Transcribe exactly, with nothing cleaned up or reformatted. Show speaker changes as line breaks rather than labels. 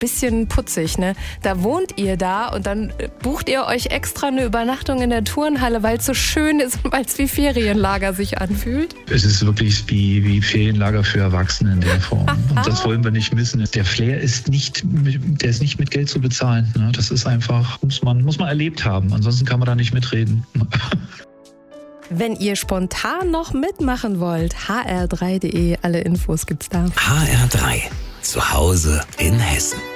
bisschen putzig, ne? Da wohnt ihr da und dann bucht ihr euch extra eine Übernachtung in der Turnhalle, weil es so schön ist und weil es wie Ferienlager sich anfühlt?
Es ist wirklich wie, wie Ferienlager für Erwachsene in der Form. Und das wollen wir nicht missen. Der Flair ist nicht, der ist nicht mit Geld zu bezahlen. Ne? Das ist einfach, muss man, muss man erlebt haben. Ansonsten kann man da nicht mitreden.
Wenn ihr spontan noch mitmachen wollt, h r drei punkt d e, alle Infos gibt's da.
H R drei, zu Hause in Hessen.